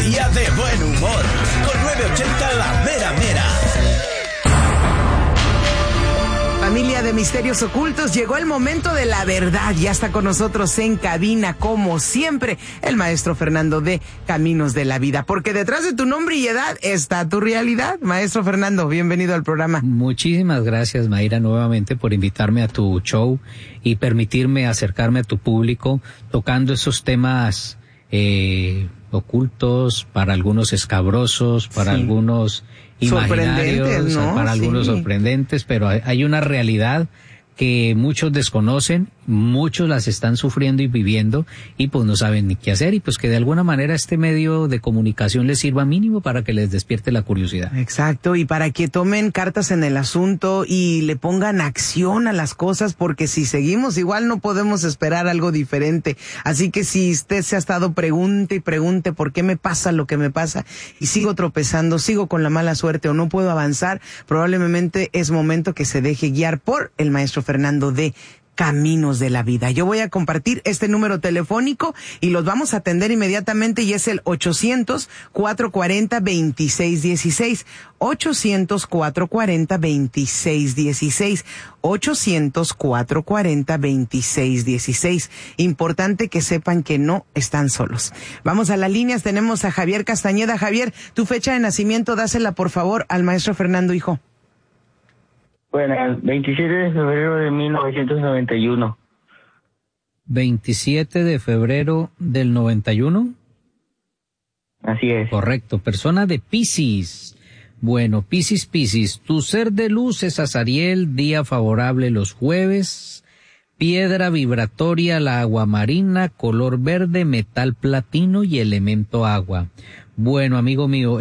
día de buen humor. Con 980 La Mera Mera. Familia de Misterios Ocultos, llegó el momento de la verdad. Ya está con nosotros en cabina, como siempre, el maestro Fernando de Caminos de la Vida. Porque detrás de tu nombre y edad está tu realidad. Maestro Fernando, bienvenido al programa. Muchísimas gracias, Mayra, nuevamente por invitarme a tu show y permitirme acercarme a tu público tocando esos temas ocultos, para algunos escabrosos, para algunos imaginarios, ¿no? Para algunos sorprendentes, pero hay una realidad que muchos desconocen, muchos las están sufriendo y viviendo y pues no saben ni qué hacer, y pues que de alguna manera este medio de comunicación les sirva mínimo para que les despierte la curiosidad. Exacto, y para que tomen cartas en el asunto y le pongan acción a las cosas, porque si seguimos igual no podemos esperar algo diferente. Así que si usted se ha estado pregunte y pregunte por qué me pasa lo que me pasa y sigo tropezando, sigo con la mala suerte o no puedo avanzar, probablemente es momento que se deje guiar por el maestro Fernando de Caminos de la Vida. Yo voy a compartir este número telefónico y los vamos a atender inmediatamente, y es el 800-440-2616. 800-440-2616. 800-440-2616. Importante que sepan que no están solos. Vamos a las líneas, tenemos a Javier Castañeda. Javier, tu fecha de nacimiento, dásela por favor al maestro Fernando, hijo. Bueno, el 27 de febrero de 1991. 27 de febrero del 91. Así es. Correcto. Persona de Piscis. Bueno, Piscis. Tu ser de luz es Azariel, día favorable los jueves. Piedra vibratoria, la agua marina, color verde, metal platino y elemento agua. Bueno, amigo mío,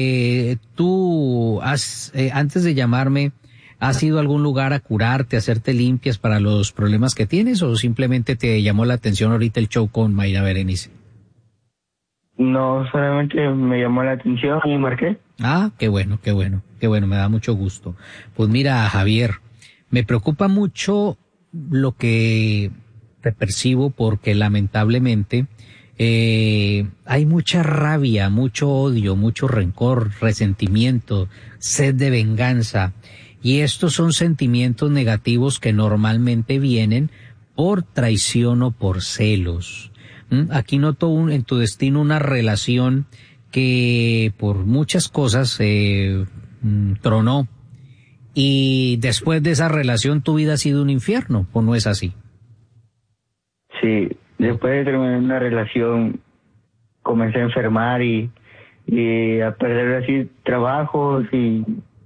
tú has, antes de llamarme, ¿has ido a algún lugar a curarte, a hacerte limpias para los problemas que tienes, o simplemente te llamó la atención ahorita el show con Mayra Berenice? No, solamente me llamó la atención y marqué. Ah, qué bueno, me da mucho gusto. Pues mira, Javier, me preocupa mucho lo que te percibo, porque lamentablemente hay mucha rabia, mucho odio, mucho rencor, resentimiento, sed de venganza. Y estos son sentimientos negativos que normalmente vienen por traición o por celos. Aquí noto en tu destino una relación que por muchas cosas tronó. Y después de esa relación tu vida ha sido un infierno, ¿o no es así? Sí, después de terminar una relación comencé a enfermar y a perder así trabajos y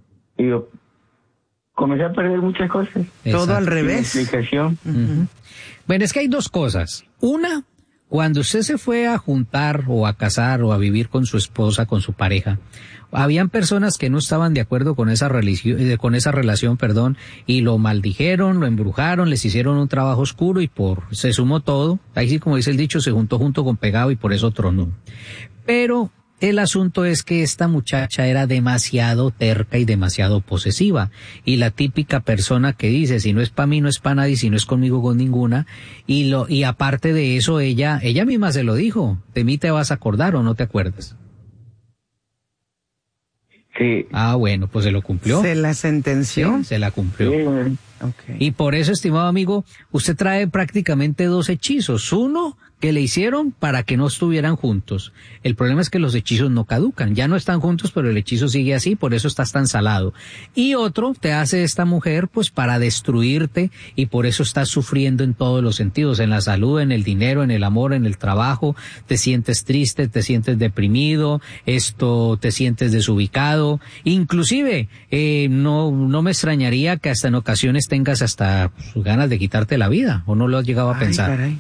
comencé a perder muchas cosas. Exacto. Todo al revés. Explicación. Uh-huh. Bueno, es que hay dos cosas. Una, cuando usted se fue a juntar o a casar o a vivir con su esposa, con su pareja, habían personas que no estaban de acuerdo con esa relación, y lo maldijeron, lo embrujaron, les hicieron un trabajo oscuro y se sumó todo. Ahí sí, como dice el dicho, se juntó junto con pegado y por eso tronó. Pero el asunto es que esta muchacha era demasiado terca y demasiado posesiva, y la típica persona que dice, si no es para mí, no es para nadie, si no es conmigo, con ninguna, y aparte de eso, ella misma se lo dijo, de mí te vas a acordar o no te acuerdas. Sí. Ah, bueno, pues se lo cumplió. ¿Se la sentenció? Sí, se la cumplió. Sí. Okay. Y por eso, estimado amigo, usted trae prácticamente dos hechizos. Uno que le hicieron para que no estuvieran juntos. El problema es que los hechizos no caducan. Ya no están juntos, pero el hechizo sigue así, por eso estás tan salado. Y otro te hace esta mujer pues para destruirte, y por eso estás sufriendo en todos los sentidos, en la salud, en el dinero, en el amor, en el trabajo. Te sientes triste, te sientes deprimido, te sientes desubicado. Inclusive, no me extrañaría que hasta en ocasiones tengas hasta ganas de quitarte la vida, ¿o no lo has llegado a pensar? Caray.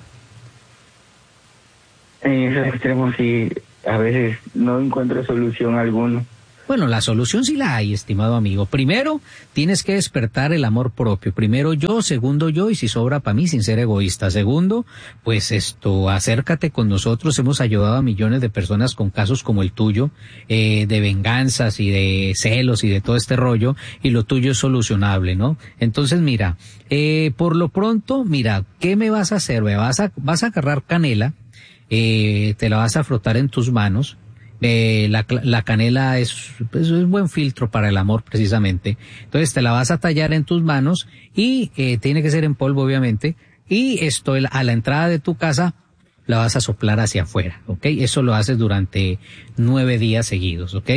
En esos extremos sí, a veces no encuentro solución alguna. Bueno, la solución sí la hay, estimado amigo. Primero, tienes que despertar el amor propio. Primero yo, segundo yo, y si sobra para mí, sin ser egoísta. Segundo, pues acércate con nosotros. Hemos ayudado a millones de personas con casos como el tuyo, de venganzas y de celos y de todo este rollo, y lo tuyo es solucionable, ¿no? Entonces, mira, por lo pronto, mira, ¿qué me vas a hacer? Vas a agarrar canela, te la vas a frotar en tus manos, La canela es un buen filtro para el amor precisamente. Entonces te la vas a tallar en tus manos y tiene que ser en polvo obviamente, y esto a la entrada de tu casa la vas a soplar hacia afuera, ¿ok? Eso lo haces durante 9 días seguidos, ¿ok?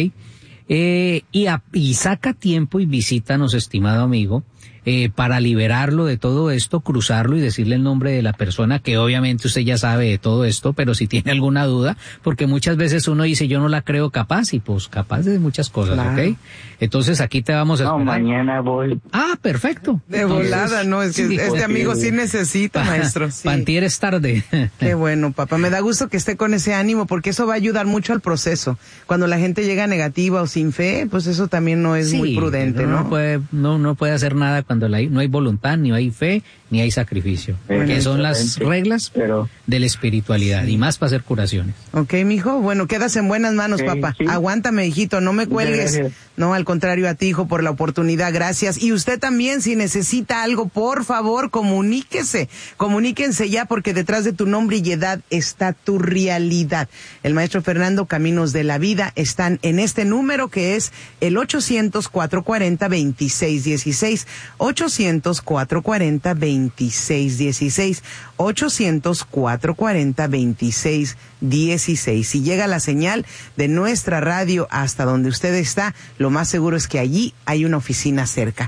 Y saca tiempo y visítanos, estimado amigo, para liberarlo de todo esto, cruzarlo y decirle el nombre de la persona, que obviamente usted ya sabe de todo esto, pero si tiene alguna duda, porque muchas veces uno dice yo no la creo capaz, y pues capaz de muchas cosas, claro. ¿Ok? Entonces aquí te vamos a esperar. No, mañana voy. Ah, perfecto. De volada, no, es que este amigo sí necesita, maestro. Sí. Pantier es tarde. Qué bueno, papá, me da gusto que esté con ese ánimo, porque eso va a ayudar mucho al proceso. Cuando la gente llega negativa o sin fe, pues eso también no es muy prudente, ¿no? No puede hacer nada cuando no hay voluntad, ni hay fe, ni hay sacrificio, que son las reglas de la espiritualidad, y más para hacer curaciones. Ok, mijo, bueno, quedas en buenas manos, papá. Sí. Aguántame, hijito, no me cuelgues. Gracias. No, al contrario, a ti, hijo, por la oportunidad, gracias. Y usted también, si necesita algo, por favor, comuníquense ya, porque detrás de tu nombre y edad está tu realidad. El maestro Fernando, Caminos de la Vida, están en este número que es el 800-440-2616, 800-440-2616, 800-440-2616. Si llega la señal de nuestra radio hasta donde usted está, lo más seguro es que allí hay una oficina cerca.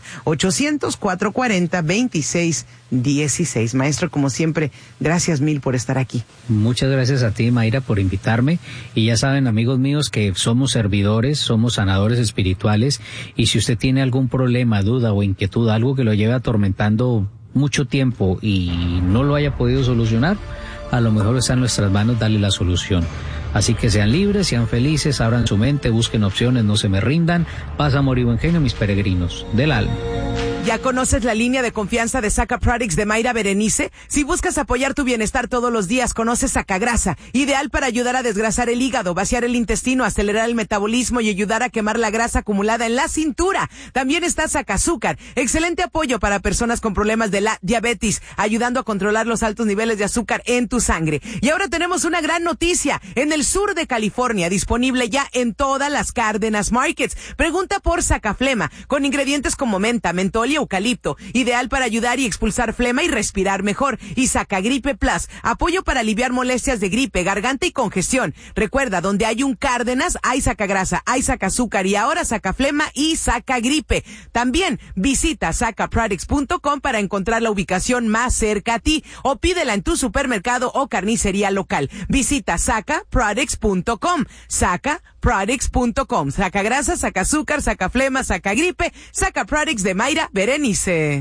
800-440-2616. Maestro, como siempre, gracias mil por estar aquí. Muchas gracias a ti, Mayra, por invitarme. Y ya saben, amigos míos, que somos servidores, somos sanadores espirituales. Y si usted tiene algún problema, duda o inquietud, algo que lo lleve atormentando mucho tiempo y no lo haya podido solucionar, a lo mejor está en nuestras manos darle la solución. Así que sean libres, sean felices, abran su mente, busquen opciones, no se me rindan. Paz, amor y buen genio, mis peregrinos del alma. ¿Ya conoces la línea de confianza de Saca Products de Mayra Berenice? Si buscas apoyar tu bienestar todos los días, conoce Sacagrasa, ideal para ayudar a desgrasar el hígado, vaciar el intestino, acelerar el metabolismo y ayudar a quemar la grasa acumulada en la cintura. También está Sacazúcar, excelente apoyo para personas con problemas de la diabetes, ayudando a controlar los altos niveles de azúcar en tu sangre. Y ahora tenemos una gran noticia, en el sur de California, disponible ya en todas las Cárdenas Markets. Pregunta por Sacaflema, con ingredientes como menta, mentol y eucalipto, ideal para ayudar y expulsar flema y respirar mejor. Y Sacagripe Plus, apoyo para aliviar molestias de gripe, garganta y congestión. Recuerda, donde hay un Cárdenas, hay Sacagrasa, hay Sacazúcar y ahora Sacaflema y Sacagripe. También visita sacaproducts.com para encontrar la ubicación más cerca a ti, o pídela en tu supermercado o carnicería local. Visita sacaproducts.com, sacaproducts.com. Sacagrasa, Sacazúcar, Sacaflema, Sacagripe, Sacaproducts de Mayra Berenice.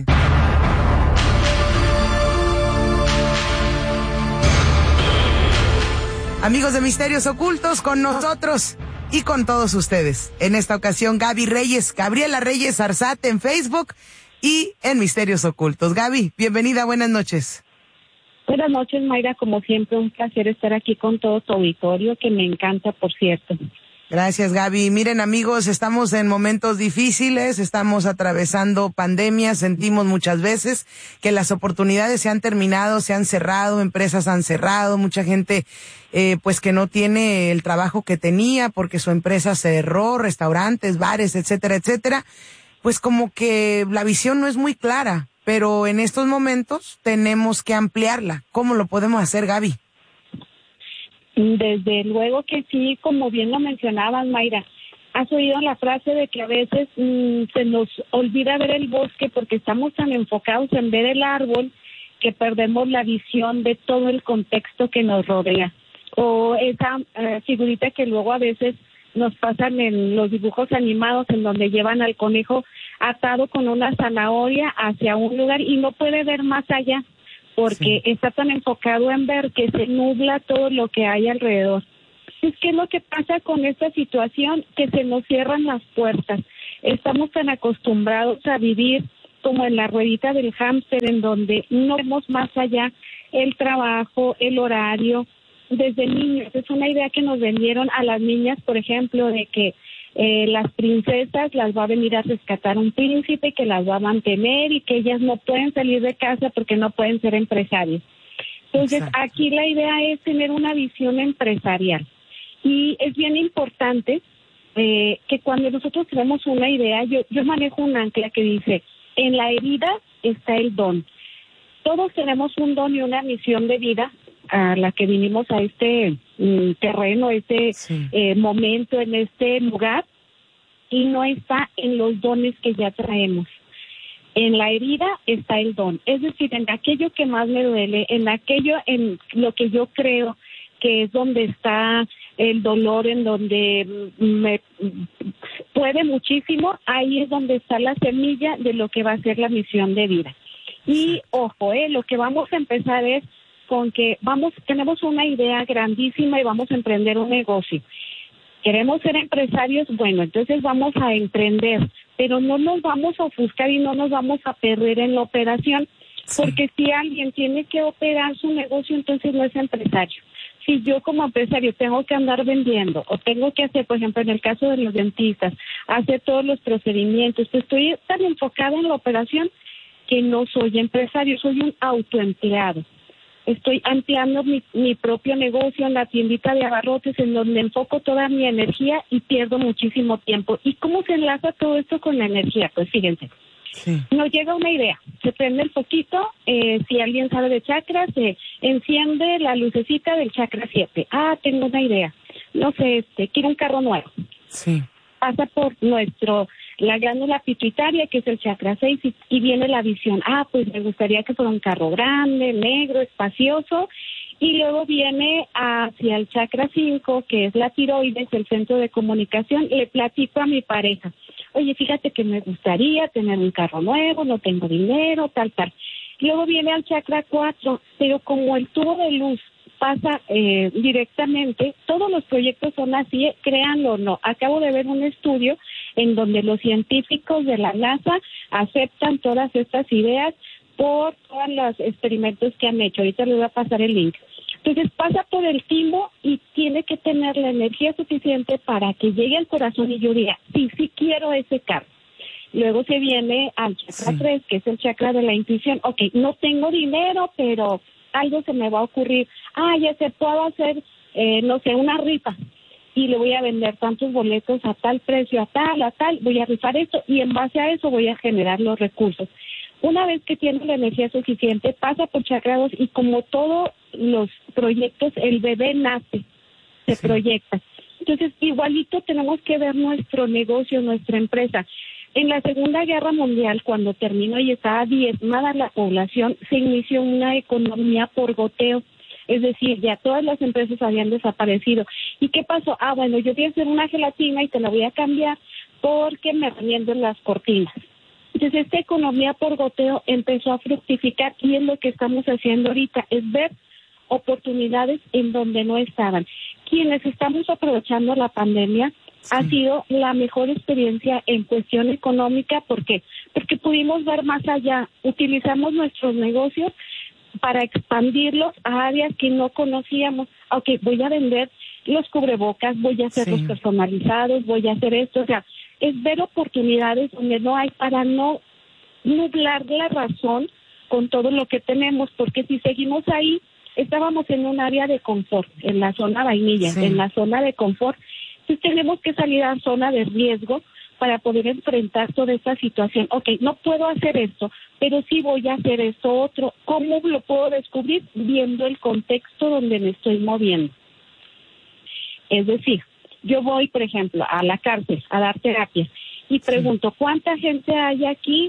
Amigos de Misterios Ocultos, con nosotros y con todos ustedes. En esta ocasión, Gabriela Reyes Arzate en Facebook y en Misterios Ocultos. Gaby, bienvenida, buenas noches. Buenas noches, Mayra, como siempre un placer estar aquí con todo tu auditorio, que me encanta, por cierto. Gracias, Gaby. Miren, amigos, estamos en momentos difíciles, estamos atravesando pandemias, sentimos muchas veces que las oportunidades se han terminado, se han cerrado, empresas han cerrado, mucha gente pues que no tiene el trabajo que tenía porque su empresa cerró, restaurantes, bares, etcétera, etcétera. Pues como que la visión no es muy clara, pero en estos momentos tenemos que ampliarla. ¿Cómo lo podemos hacer, Gaby? Desde luego que sí, como bien lo mencionabas, Mayra. Has oído la frase de que a veces se nos olvida ver el bosque porque estamos tan enfocados en ver el árbol que perdemos la visión de todo el contexto que nos rodea. O esa figurita que luego a veces nos pasan en los dibujos animados en donde llevan al conejo atado con una zanahoria hacia un lugar y no puede ver más allá, porque está tan enfocado en ver que se nubla todo lo que hay alrededor. ¿Qué es lo que pasa con esta situación? Que se nos cierran las puertas. Estamos tan acostumbrados a vivir como en la ruedita del hámster, en donde no vemos más allá el trabajo, el horario. Desde niños, es una idea que nos vendieron a las niñas, por ejemplo, de que las princesas las va a venir a rescatar un príncipe que las va a mantener y que ellas no pueden salir de casa porque no pueden ser empresarias. Entonces, aquí la idea es tener una visión empresarial. Y es bien importante que cuando nosotros tenemos una idea, yo manejo un ancla que dice, en la herida está el don. Todos tenemos un don y una misión de vida a la que vinimos a este terreno, momento, en este lugar, y no está en los dones que ya traemos. En la herida está el don, es decir, en aquello que más me duele, en lo que yo creo que es donde está el dolor, en donde me puede muchísimo, ahí es donde está la semilla de lo que va a ser la misión de vida. Y ojo, lo que vamos a empezar es con que tenemos una idea grandísima y vamos a emprender un negocio. Queremos ser empresarios, bueno, entonces vamos a emprender, pero no nos vamos a ofuscar y no nos vamos a perder en la operación, porque si alguien tiene que operar su negocio, entonces no es empresario. Si yo como empresario tengo que andar vendiendo o tengo que hacer, por ejemplo, en el caso de los dentistas, hacer todos los procedimientos, pues estoy tan enfocada en la operación que no soy empresario, soy un autoempleado. Estoy ampliando mi propio negocio en la tiendita de abarrotes, en donde enfoco toda mi energía y pierdo muchísimo tiempo. ¿Y cómo se enlaza todo esto con la energía? Pues fíjense, nos llega una idea, se prende el foquito, si alguien sabe de chakras, se enciende la lucecita del chakra 7. Ah, tengo una idea, no sé, quiero un carro nuevo. Sí. Pasa por la glándula pituitaria, que es el chakra 6, y viene la visión. Ah, pues me gustaría que fuera un carro grande, negro, espacioso, y luego viene hacia el chakra 5, que es la tiroides, el centro de comunicación, y le platico a mi pareja. Oye, fíjate que me gustaría tener un carro nuevo, no tengo dinero, tal. Luego viene al chakra 4, pero como el tubo de luz pasa directamente, todos los proyectos son así, créanlo o no. Acabo de ver un estudio en donde los científicos de la NASA aceptan todas estas ideas por todos los experimentos que han hecho. Ahorita les voy a pasar el link. Entonces pasa por el timo y tiene que tener la energía suficiente para que llegue al corazón y yo diga, sí quiero ese carro. Luego se viene al chakra 3, que es el chakra de la intuición. Ok, no tengo dinero, pero algo se me va a ocurrir. Ya se puedo hacer, una rifa. Y le voy a vender tantos boletos a tal precio, a tal, voy a rifar esto y en base a eso voy a generar los recursos. Una vez que tiene la energía suficiente, pasa por chakra 2 y como todos los proyectos, el bebé nace, se proyecta. Entonces, igualito tenemos que ver nuestro negocio, nuestra empresa. En la Segunda Guerra Mundial, cuando terminó y estaba diezmada la población, se inició una economía por goteo. Es decir, ya todas las empresas habían desaparecido. ¿Y qué pasó? Bueno, yo voy a hacer una gelatina y te la voy a cambiar porque me remienden las cortinas. Entonces, esta economía por goteo empezó a fructificar y es lo que estamos haciendo ahorita, es ver oportunidades en donde no estaban. Quienes estamos aprovechando la pandemia, ha sido la mejor experiencia en cuestión económica. ¿Por qué? Porque pudimos ver más allá, utilizamos nuestros negocios para expandirlos a áreas que no conocíamos. Ok, voy a vender los cubrebocas, voy a hacerlos personalizados, voy a hacer esto, o sea, es ver oportunidades donde no hay para no nublar la razón con todo lo que tenemos, porque si seguimos ahí, estábamos en un área de confort, en la zona vainilla, en la zona de confort. Entonces tenemos que salir a la zona de riesgo para poder enfrentar toda esta situación. Ok, no puedo hacer esto, pero sí voy a hacer esto otro. ¿Cómo lo puedo descubrir? Viendo el contexto donde me estoy moviendo. Es decir, yo voy, por ejemplo, a la cárcel a dar terapia y pregunto, ¿cuánta gente hay aquí?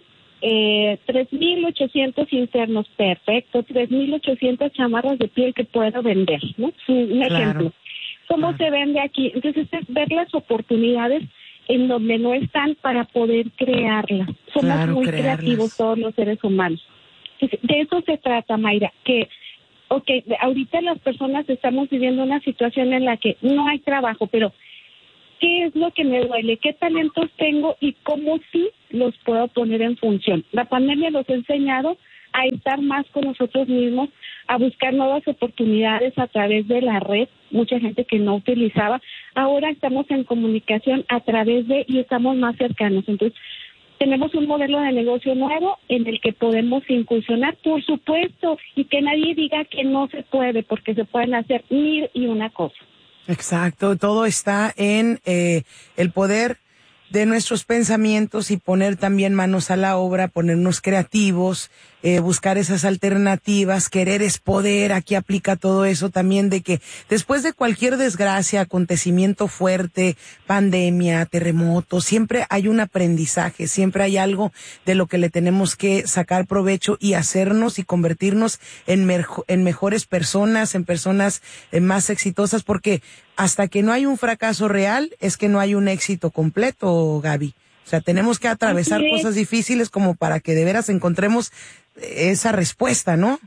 3,800 internos, perfecto, 3,800 chamarras de piel que puedo vender, ¿no? Un ejemplo. ¿Cómo se vende aquí? Entonces, es ver las oportunidades en donde no están para poder crearlas. Somos muy creativos todos los seres humanos. Entonces, de eso se trata, Mayra, que, ahorita las personas estamos viviendo una situación en la que no hay trabajo, pero ¿qué es lo que me duele? ¿Qué talentos tengo y cómo sí los puedo poner en función? La pandemia nos ha enseñado a estar más con nosotros mismos, a buscar nuevas oportunidades a través de la red, mucha gente que no utilizaba. Ahora estamos en comunicación a través de y estamos más cercanos. Entonces, tenemos un modelo de negocio nuevo en el que podemos incursionar, por supuesto, y que nadie diga que no se puede, porque se pueden hacer 1,000 y una cosas. Exacto, todo está en el poder de nuestros pensamientos y poner también manos a la obra, ponernos creativos, buscar esas alternativas. Querer es poder. Aquí aplica todo eso también, de que después de cualquier desgracia, acontecimiento fuerte, pandemia, terremoto, siempre hay un aprendizaje, siempre hay algo de lo que le tenemos que sacar provecho y hacernos y convertirnos en mejores personas, en personas más exitosas, porque hasta que no hay un fracaso real es que no hay un éxito completo, Gaby. O sea, tenemos que atravesar cosas difíciles como para que de veras encontremos esa respuesta, ¿no?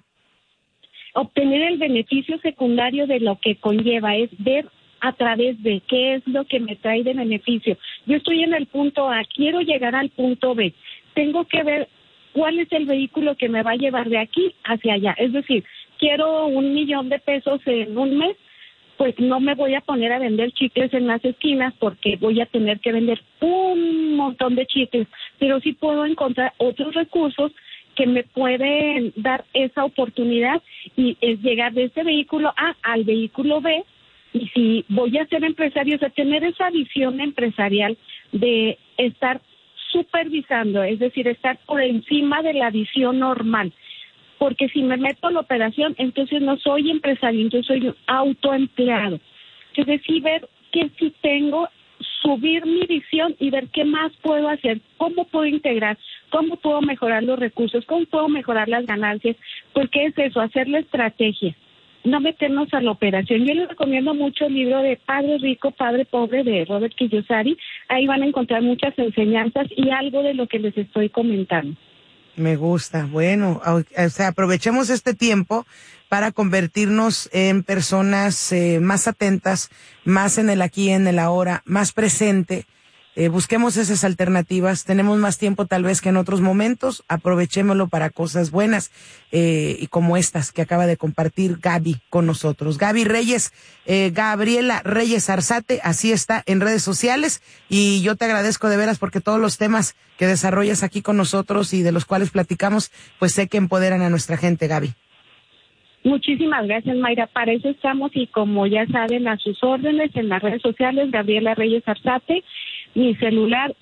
Obtener el beneficio secundario de lo que conlleva es ver a través de qué es lo que me trae de beneficio. Yo estoy en el punto A, quiero llegar al punto B. Tengo que ver cuál es el vehículo que me va a llevar de aquí hacia allá. Es decir, quiero $1,000,000 en un mes, pues no me voy a poner a vender chicles en las esquinas porque voy a tener que vender un montón de chicles, pero sí puedo encontrar otros recursos que me pueden dar esa oportunidad y es llegar de este vehículo A al vehículo B. Y si voy a ser empresario, o sea, tener esa visión empresarial de estar supervisando, es decir, estar por encima de la visión normal. Porque si me meto a la operación, entonces no soy empresario, entonces soy un autoempleado. Entonces sí ver que sí tengo, subir mi visión y ver qué más puedo hacer, cómo puedo integrar, cómo puedo mejorar los recursos, cómo puedo mejorar las ganancias, porque es eso, hacer la estrategia, no meternos a la operación. Yo les recomiendo mucho el libro de Padre Rico, Padre Pobre de Robert Kiyosaki. Ahí van a encontrar muchas enseñanzas y algo de lo que les estoy comentando. Me gusta. Bueno, o sea, aprovechemos este tiempo para convertirnos en personas más atentas, más en el aquí y en el ahora, más presente. Busquemos esas alternativas. Tenemos más tiempo tal vez que en otros momentos. Aprovechémoslo para cosas buenas y como estas que acaba de compartir Gaby con nosotros. Gaby Reyes, Gabriela Reyes Arzate, así está en redes sociales. Y yo te agradezco de veras porque todos los temas que desarrollas aquí con nosotros y de los cuales platicamos, pues sé que empoderan a nuestra gente, Gaby. Muchísimas gracias, Mayra. Para eso estamos y como ya saben, a sus órdenes en las redes sociales, Gabriela Reyes Arzate. Mi celular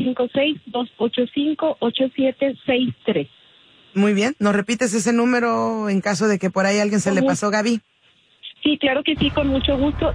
656-285-8763. Muy bien. ¿Nos repites ese número en caso de que por ahí alguien se le pasó, Gaby? Sí, claro que sí, con mucho gusto.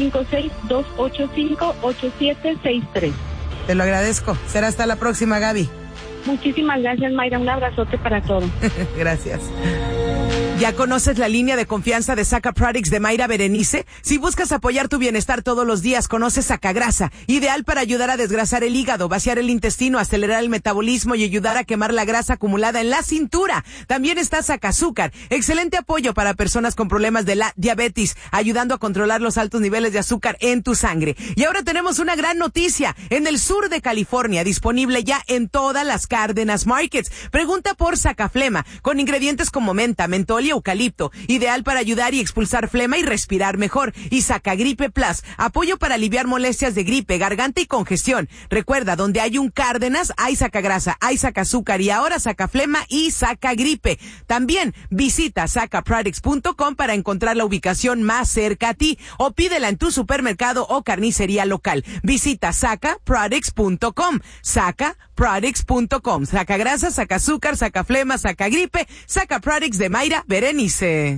656-285-8763. Te lo agradezco. Será hasta la próxima, Gaby. Muchísimas gracias, Mayra. Un abrazote para todos. Gracias. ¿Ya conoces la línea de confianza de Saca Products de Mayra Berenice? Si buscas apoyar tu bienestar todos los días, conoce Sacagrasa, ideal para ayudar a desgrasar el hígado, vaciar el intestino, acelerar el metabolismo y ayudar a quemar la grasa acumulada en la cintura. También está Sacazúcar, excelente apoyo para personas con problemas de la diabetes, ayudando a controlar los altos niveles de azúcar en tu sangre. Y ahora tenemos una gran noticia, en el sur de California, disponible ya en todas las Cárdenas Markets. Pregunta por Sacaflema, con ingredientes como menta, mentol y eucalipto, ideal para ayudar y expulsar flema y respirar mejor. Y Sacagripe Plus, apoyo para aliviar molestias de gripe, garganta y congestión. Recuerda, donde hay un Cárdenas, hay Sacagrasa, hay Sacazúcar y ahora Sacaflema y Sacagripe. También visita sacaproducts.com para encontrar la ubicación más cerca a ti o pídela en tu supermercado o carnicería local. Visita sacaproducts.com, sacaproducts.com. Sacagrasa, Sacazúcar, Sacaflema, Sacagripe, Sacaproducts de Mayra Berenice.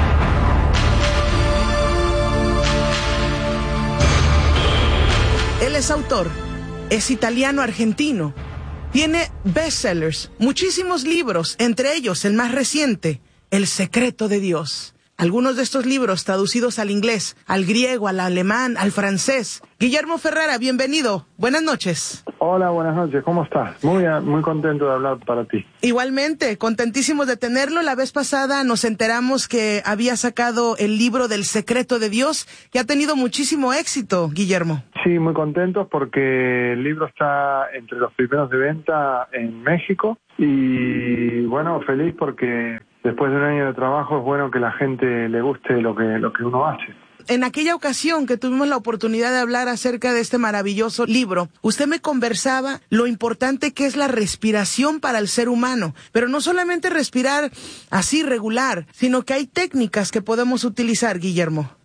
Él es autor, es italiano-argentino, tiene bestsellers, muchísimos libros, entre ellos el más reciente, El secreto de Dios. Algunos de estos libros traducidos al inglés, al griego, al alemán, al francés. Guillermo Ferrara, bienvenido. Buenas noches. Hola, buenas noches. ¿Cómo estás? Muy contento de hablar para ti. Igualmente, contentísimos de tenerlo. La vez pasada nos enteramos que había sacado el libro del secreto de Dios, que ha tenido muchísimo éxito, Guillermo. Sí, muy contentos porque el libro está entre los primeros de venta en México y bueno, feliz porque después de un año de trabajo es bueno que la gente le guste lo que uno hace. En aquella ocasión que tuvimos la oportunidad de hablar acerca de este maravilloso libro, usted me conversaba lo importante que es la respiración para el ser humano, pero no solamente respirar así regular, sino que hay técnicas que podemos utilizar, Guillermo.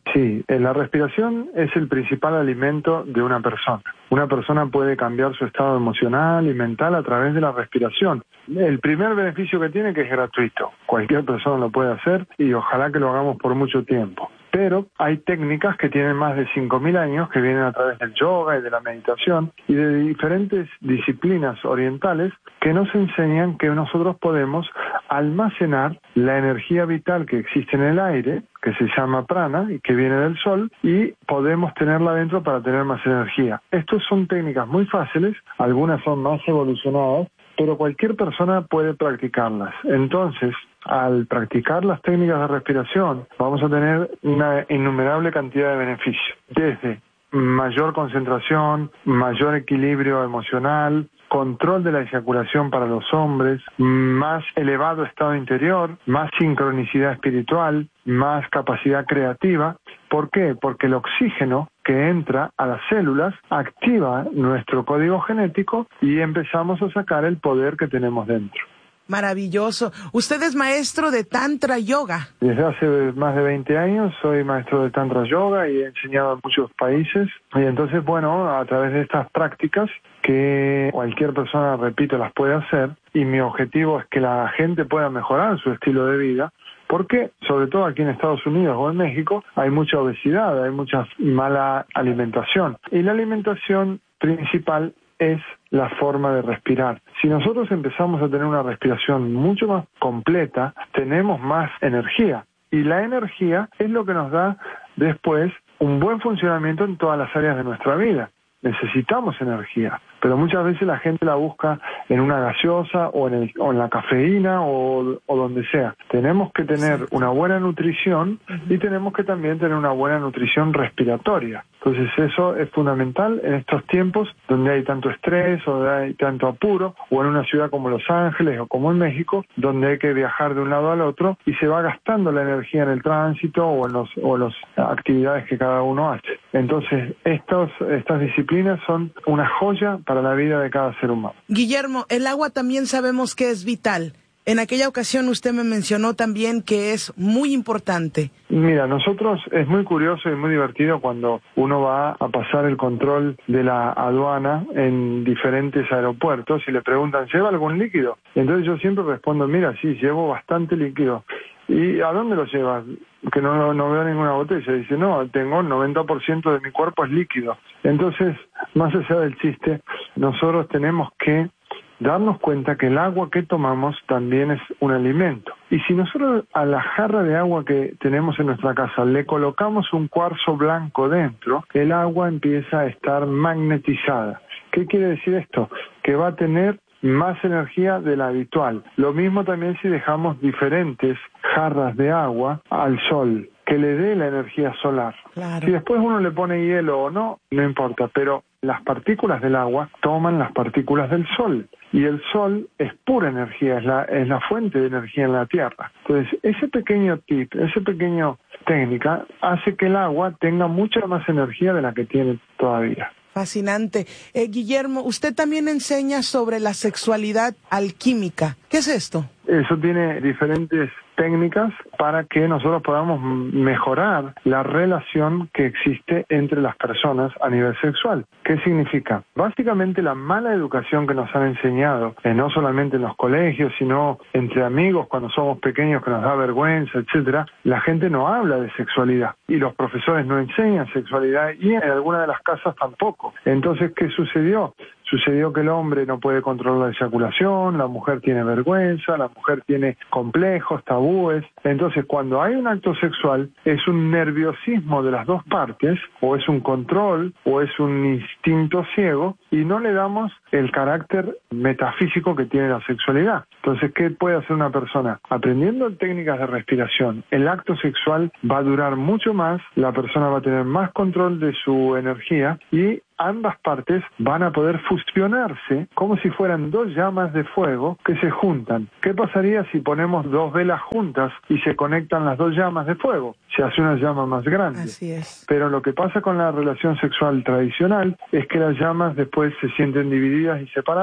Sí, la respiración es el principal alimento de una persona. Una persona puede cambiar su estado emocional y mental a través de la respiración. El primer beneficio que tiene que es gratuito. Cualquier persona lo puede hacer y ojalá que lo hagamos por mucho tiempo. Pero hay técnicas que tienen más de 5.000 años que vienen a través del yoga y de la meditación y de diferentes disciplinas orientales que nos enseñan que nosotros podemos almacenar la energía vital que existe en el aire, que se llama prana y que viene del sol, y podemos tenerla dentro para tener más energía. Estas son técnicas muy fáciles, algunas son más evolucionadas, pero cualquier persona puede practicarlas. Entonces, al practicar las técnicas de respiración, vamos a tener una innumerable cantidad de beneficios, desde mayor concentración, mayor equilibrio emocional, control de la eyaculación para los hombres, más elevado estado interior, más sincronicidad espiritual, más capacidad creativa. ¿Por qué? Porque el oxígeno que entra a las células activa nuestro código genético y empezamos a sacar el poder que tenemos dentro. Maravilloso. Usted es maestro de Tantra Yoga. Desde hace más de 20 años soy maestro de Tantra Yoga y he enseñado en muchos países. Y entonces, bueno, a través de estas prácticas que cualquier persona, repito, las puede hacer, y mi objetivo es que la gente pueda mejorar su estilo de vida, porque sobre todo aquí en Estados Unidos o en México hay mucha obesidad, hay mucha mala alimentación. Y la alimentación principal es la forma de respirar. Si nosotros empezamos a tener una respiración mucho más completa, tenemos más energía. Y la energía es lo que nos da después un buen funcionamiento en todas las áreas de nuestra vida. Necesitamos energía, pero muchas veces la gente la busca en una gaseosa o en la cafeína o donde sea. Tenemos que tener una buena nutrición y tenemos que también tener una buena nutrición respiratoria. Entonces eso es fundamental en estos tiempos donde hay tanto estrés o donde hay tanto apuro, o en una ciudad como Los Ángeles o como en México, donde hay que viajar de un lado al otro y se va gastando la energía en el tránsito o en las actividades que cada uno hace. Entonces estas disciplinas son una joya para la vida de cada ser humano. Guillermo, el agua también sabemos que es vital. En aquella ocasión usted me mencionó también que es muy importante. Mira, nosotros es muy curioso y muy divertido cuando uno va a pasar el control de la aduana en diferentes aeropuertos y le preguntan, ¿lleva algún líquido? Entonces yo siempre respondo, mira, sí, llevo bastante líquido. ¿Y a dónde lo llevas? Que no veo ninguna botella. Dice, no, tengo el 90% de mi cuerpo es líquido. Entonces, más allá del chiste, nosotros tenemos que darnos cuenta que el agua que tomamos también es un alimento. Y si nosotros a la jarra de agua que tenemos en nuestra casa le colocamos un cuarzo blanco dentro, el agua empieza a estar magnetizada. ¿Qué quiere decir esto? Que va a tener más energía de la habitual. Lo mismo también si dejamos diferentes jarras de agua al sol, que le dé la energía solar. Claro. Si después uno le pone hielo o no, no importa, pero las partículas del agua toman las partículas del sol. Y el sol es pura energía, es la fuente de energía en la Tierra. Entonces, ese pequeño tip, esa pequeña técnica hace que el agua tenga mucha más energía de la que tiene todavía. Fascinante. Guillermo, usted también enseña sobre la sexualidad alquímica. ¿Qué es esto? Eso tiene diferentes técnicas para que nosotros podamos mejorar la relación que existe entre las personas a nivel sexual. ¿Qué significa? Básicamente la mala educación que nos han enseñado, no solamente en los colegios, sino entre amigos cuando somos pequeños que nos da vergüenza, etcétera, la gente no habla de sexualidad y los profesores no enseñan sexualidad y en algunas de las casas tampoco. Entonces, ¿qué sucedió? Sucedió que el hombre no puede controlar la eyaculación, la mujer tiene vergüenza, la mujer tiene complejos, tabúes. Entonces, cuando hay un acto sexual, es un nerviosismo de las dos partes, o es un control, o es un instinto ciego, y no le damos el carácter metafísico que tiene la sexualidad. Entonces, ¿qué puede hacer una persona? Aprendiendo técnicas de respiración, el acto sexual va a durar mucho más, la persona va a tener más control de su energía y ambas partes van a poder fusionarse como si fueran dos llamas de fuego que se juntan. ¿Qué pasaría si ponemos dos velas juntas y se conectan las dos llamas de fuego? Se hace una llama más grande. Así es. Pero lo que pasa con la relación sexual tradicional es que las llamas después se sienten divididas y separadas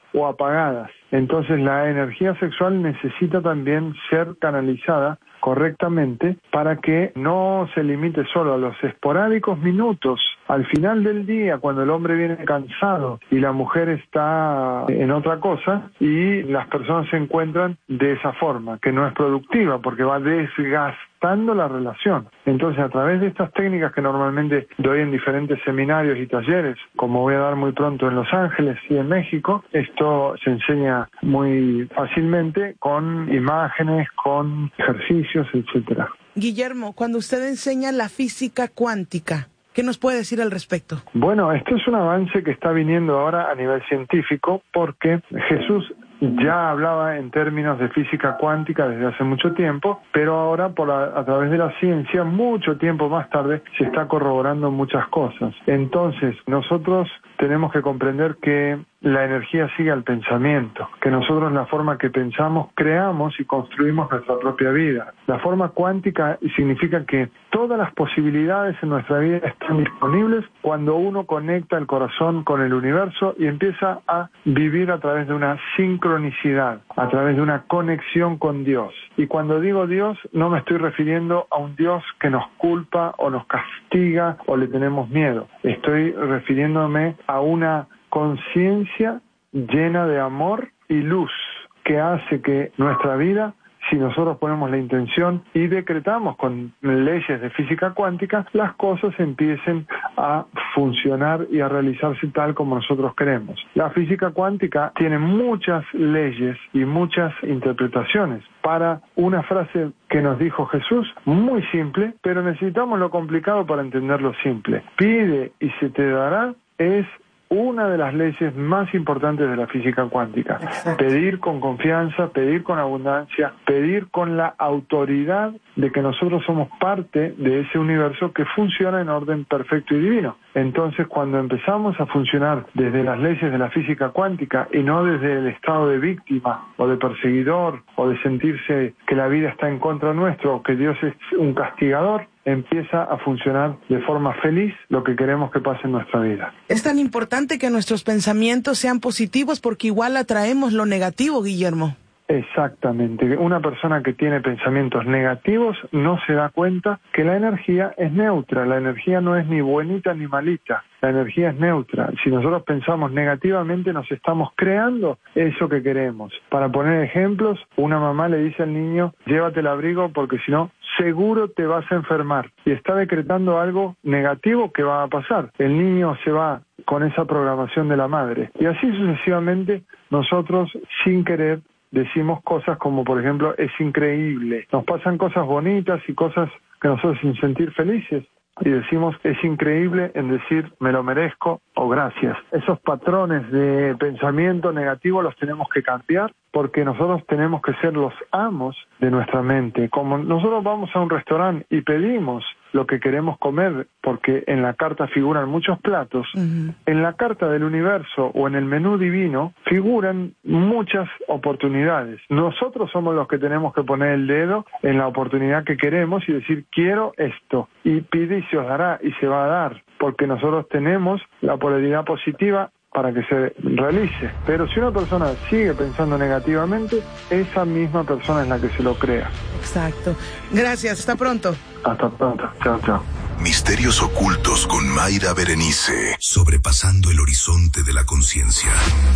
o apagadas. Entonces la energía sexual necesita también ser canalizada correctamente para que no se limite solo a los esporádicos minutos al final del día, cuando el hombre viene cansado y la mujer está en otra cosa, y las personas se encuentran de esa forma, que no es productiva porque va desgastando la relación. Entonces, a través de estas técnicas que normalmente doy en diferentes seminarios y talleres, como voy a dar muy pronto en Los Ángeles y en México, esto se enseña muy fácilmente con imágenes, con ejercicios, etcétera. Guillermo, cuando usted enseña la física cuántica, ¿qué nos puede decir al respecto? Bueno, esto es un avance que está viniendo ahora a nivel científico, porque Jesús ya hablaba en términos de física cuántica desde hace mucho tiempo, pero ahora a través de la ciencia, mucho tiempo más tarde, se está corroborando muchas cosas. Entonces, nosotros tenemos que comprender que la energía sigue al pensamiento, que nosotros la forma que pensamos creamos y construimos nuestra propia vida. La forma cuántica significa que todas las posibilidades en nuestra vida están disponibles cuando uno conecta el corazón con el universo y empieza a vivir a través de una sincronicidad, a través de una conexión con Dios. Y cuando digo Dios, no me estoy refiriendo a un Dios que nos culpa o nos castiga o le tenemos miedo. Estoy refiriéndome a una conciencia llena de amor y luz que hace que nuestra vida, si nosotros ponemos la intención y decretamos con leyes de física cuántica, las cosas empiecen a funcionar y a realizarse tal como nosotros queremos. La física cuántica tiene muchas leyes y muchas interpretaciones. Para una frase que nos dijo Jesús, muy simple, pero necesitamos lo complicado para entender lo simple. Pide y se te dará es una de las leyes más importantes de la física cuántica. Exacto. Pedir con confianza, pedir con abundancia, pedir con la autoridad de que nosotros somos parte de ese universo que funciona en orden perfecto y divino. Entonces, cuando empezamos a funcionar desde las leyes de la física cuántica y no desde el estado de víctima o de perseguidor o de sentirse que la vida está en contra nuestro o que Dios es un castigador, empieza a funcionar de forma feliz lo que queremos que pase en nuestra vida. Es tan importante que nuestros pensamientos sean positivos porque igual atraemos lo negativo, Guillermo. Exactamente. Una persona que tiene pensamientos negativos no se da cuenta que la energía es neutra. La energía no es ni buenita ni malita. La energía es neutra. Si nosotros pensamos negativamente, nos estamos creando eso que queremos. Para poner ejemplos, una mamá le dice al niño, llévate el abrigo porque si no, seguro te vas a enfermar. Y está decretando algo negativo que va a pasar. El niño se va con esa programación de la madre. Y así sucesivamente, nosotros, sin querer, decimos cosas como, por ejemplo, es increíble. Nos pasan cosas bonitas y cosas que nosotros sin sentir felices. Y decimos, es increíble en decir, me lo merezco o gracias. Esos patrones de pensamiento negativo los tenemos que cambiar porque nosotros tenemos que ser los amos de nuestra mente. Como nosotros vamos a un restaurante y pedimos lo que queremos comer, porque en la carta figuran muchos platos, en la carta del universo o en el menú divino figuran muchas oportunidades. Nosotros somos los que tenemos que poner el dedo en la oportunidad que queremos y decir, quiero esto, y pide y se os dará, y se va a dar, porque nosotros tenemos la polaridad positiva para que se realice. Pero si una persona sigue pensando negativamente, esa misma persona es la que se lo crea. Exacto. Gracias. Hasta pronto. Hasta pronto. Chao, chao. Misterios ocultos con Mayra Berenice. Sobrepasando el horizonte de la conciencia.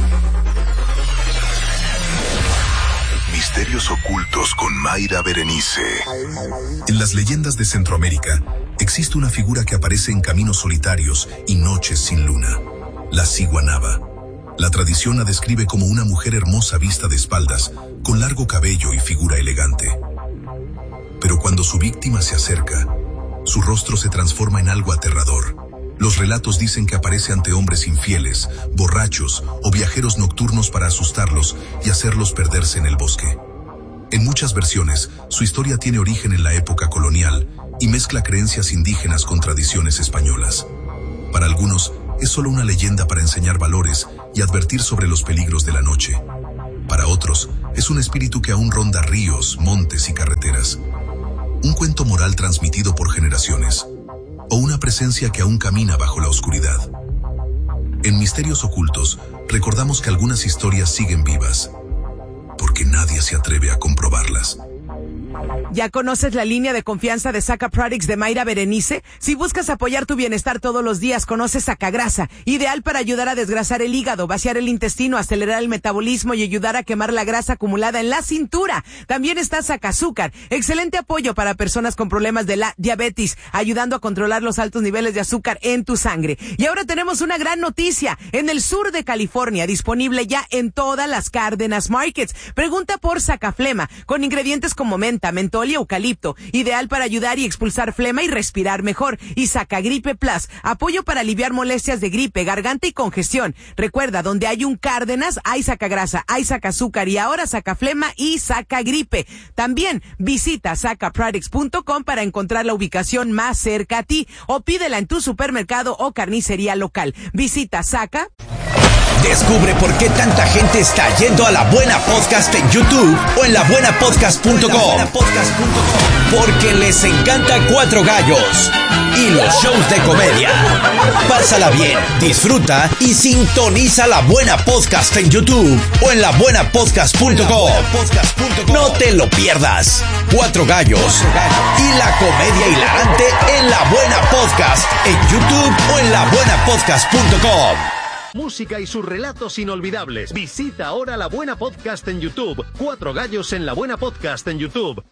Misterios ocultos con Mayra Berenice. En las leyendas de Centroamérica, existe una figura que aparece en caminos solitarios y noches sin luna. La ciguanaba. La tradición la describe como una mujer hermosa vista de espaldas, con largo cabello y figura elegante. Pero cuando su víctima se acerca, su rostro se transforma en algo aterrador. Los relatos dicen que aparece ante hombres infieles, borrachos o viajeros nocturnos para asustarlos y hacerlos perderse en el bosque. En muchas versiones, su historia tiene origen en la época colonial y mezcla creencias indígenas con tradiciones españolas. Para algunos, es solo una leyenda para enseñar valores y advertir sobre los peligros de la noche. Para otros, es un espíritu que aún ronda ríos, montes y carreteras. Un cuento moral transmitido por generaciones. O una presencia que aún camina bajo la oscuridad. En Misterios Ocultos, recordamos que algunas historias siguen vivas, porque nadie se atreve a comprobarlas. ¿Ya conoces la línea de confianza de Saca Products de Mayra Berenice? Si buscas apoyar tu bienestar todos los días, conoce Sacagrasa, ideal para ayudar a desgrasar el hígado, vaciar el intestino, acelerar el metabolismo y ayudar a quemar la grasa acumulada en la cintura. También está Sacazúcar, excelente apoyo para personas con problemas de la diabetes, ayudando a controlar los altos niveles de azúcar en tu sangre. Y ahora tenemos una gran noticia, en el sur de California, disponible ya en todas las Cárdenas Markets. Pregunta por Sacaflema, con ingredientes como menta, mentol y eucalipto, ideal para ayudar y expulsar flema y respirar mejor. Y Sacagripe Plus, apoyo para aliviar molestias de gripe, garganta y congestión. Recuerda, donde hay un Cárdenas, hay Sacagrasa, hay Sacazúcar y ahora Sacaflema y Sacagripe. También visita sacaproducts.com para encontrar la ubicación más cerca a ti o pídela en tu supermercado o carnicería local. Visita Saca. Descubre por qué tanta gente está yendo a La Buena Podcast en YouTube o en labuenapodcast.com. Porque les encanta Cuatro Gallos y los shows de comedia. Pásala bien, disfruta y sintoniza La Buena Podcast en YouTube o en labuenapodcast.com. No te lo pierdas. Cuatro Gallos y la comedia hilarante en La Buena Podcast en YouTube o en labuenapodcast.com. Música y sus relatos inolvidables. Visita ahora La Buena Podcast en YouTube. Cuatro Gallos en La Buena Podcast en YouTube.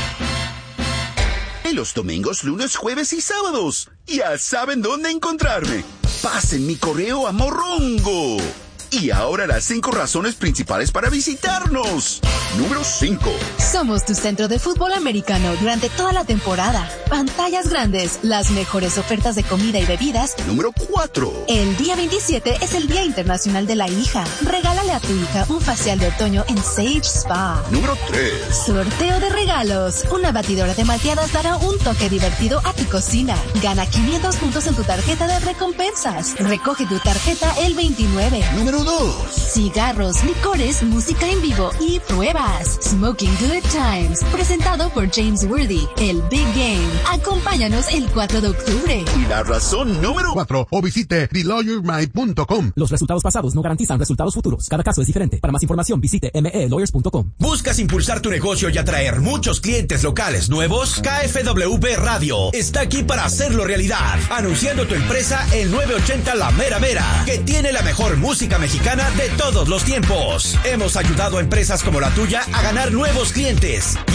En los domingos, lunes, jueves y sábados. Ya saben dónde encontrarme. Pasen mi correo a Morrongo. Y ahora las 5 razones principales para visitarnos. Número 5. Somos tu centro de fútbol americano durante toda la temporada. Pantallas grandes, las mejores ofertas de comida y bebidas. Número 4. El día 27 es el Día Internacional de la Hija. Regálale a tu hija un facial de otoño en Sage Spa. Número 3. Sorteo de regalos. Una batidora de malteadas dará un toque divertido a tu cocina. Gana 500 puntos en tu tarjeta de recompensas. Recoge tu tarjeta el 29. Número 2. Cigarros, licores, música en vivo y pruebas. Smoking Good Times, presentado por James Worthy, el Big Game. Acompáñanos el 4 de octubre. Y la razón número 4. O visite TheLawyerMind.com. Los resultados pasados no garantizan resultados futuros. Cada caso es diferente. Para más información visite melawyers.com. ¿Buscas impulsar tu negocio y atraer muchos clientes locales nuevos? KFWB Radio está aquí para hacerlo realidad. Anunciando tu empresa en 980 La Mera Mera, que tiene la mejor música mexicana de todos los tiempos. Hemos ayudado a empresas como la tuya a ganar nuevos clientes